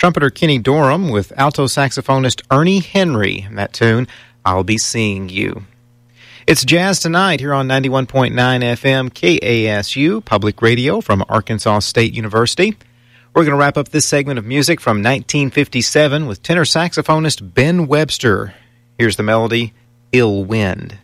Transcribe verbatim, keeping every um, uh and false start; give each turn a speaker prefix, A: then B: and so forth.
A: trumpeter Kenny Dorham with alto saxophonist Ernie Henry, and that tune, I'll Be Seeing You. It's Jazz Tonight here on ninety-one point nine F M K A S U, public radio from Arkansas State University. We're going to wrap up this segment of music from nineteen fifty-seven with tenor saxophonist Ben Webster. Here's the melody, Ill Wind.